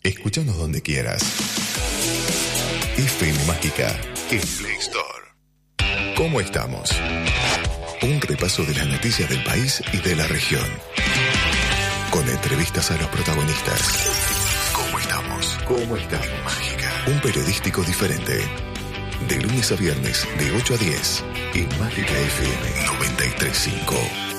Escúchanos donde quieras. FM Mágica en Play Store. ¿Cómo estamos? Un repaso de las noticias del país y de la región. Con entrevistas a los protagonistas. ¿Cómo estamos? ¿Cómo estamos? Mágica. Un periodístico diferente. De lunes a viernes, de 8 a 10. En Mágica FM 93.5.